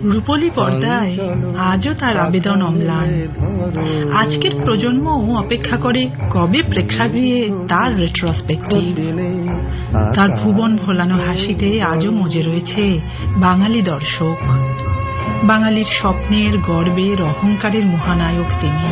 রূপলী পর্দায় আজও তার আবেদন অম্লান। আজকের প্রজন্মও অপেক্ষা করে কবে প্রেক্ষাগৃহে তার রেট্রোস্পেকটিভ। তার ভুবন ভোলানো হাসিতে আজও মজে রয়েছে বাঙালি দর্শক। বাঙালির স্বপ্নের, গর্বের, অহংকারের মহানায়ক তিনি।